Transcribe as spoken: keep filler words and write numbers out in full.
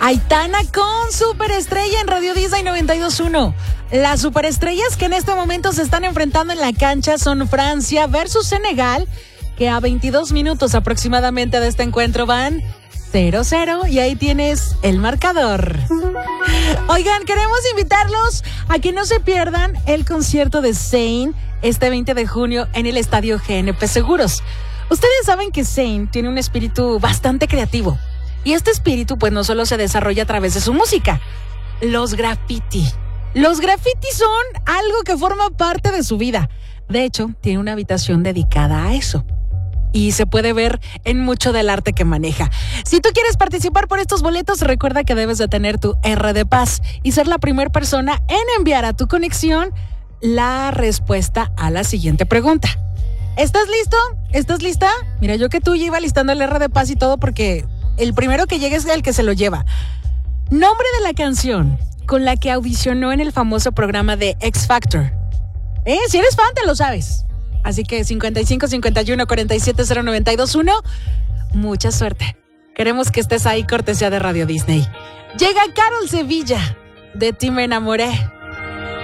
Aitana con Superestrella en Radio Disney noventa y dos punto uno. Las superestrellas que en este momento se están enfrentando en la cancha son Francia versus Senegal, que a veintidós minutos aproximadamente de este encuentro van cero cero y ahí tienes el marcador. Oigan, queremos invitarlos a que no se pierdan el concierto de Zayn este veinte de junio en el Estadio G N P Seguros. Ustedes saben que Zayn tiene un espíritu bastante creativo y este espíritu pues no solo se desarrolla a través de su música, los graffiti. Los graffiti son algo que forma parte de su vida. De hecho, tiene una habitación dedicada a eso. Y se puede ver en mucho del arte que maneja. Si tú quieres participar por estos boletos, recuerda que debes de tener tu R de Paz y ser la primera persona en enviar a tu conexión la respuesta a la siguiente pregunta. ¿Estás listo? ¿Estás lista? Mira, yo que tú ya iba listando el R de Paz y todo porque el primero que llegue es el que se lo lleva. Nombre de la canción con la que audicionó en el famoso programa de X Factor. ¿Eh? Si eres fan, te lo sabes. Así que cincuenta y cinco, cincuenta y uno, cuarenta y siete, cero noventa y dos uno. Mucha suerte. Queremos que estés ahí, cortesía de Radio Disney. Llega Carol Sevilla. De ti me enamoré.